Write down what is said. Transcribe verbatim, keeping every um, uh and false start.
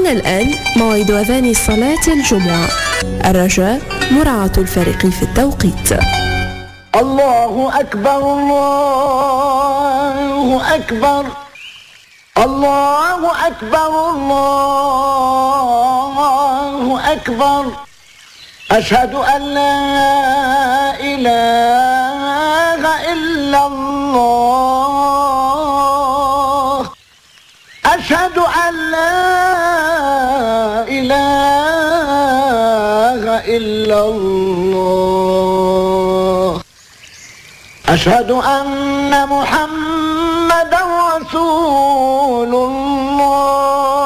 هنا الآن موعد أذان صلاة الجمعة. الرجاء مراعاة الفارق في التوقيت. الله أكبر الله أكبر الله أكبر الله أكبر أشهد أن لا إله إلا الله أشهد أن لا إله إلا الله أشهد أن محمدا رسول الله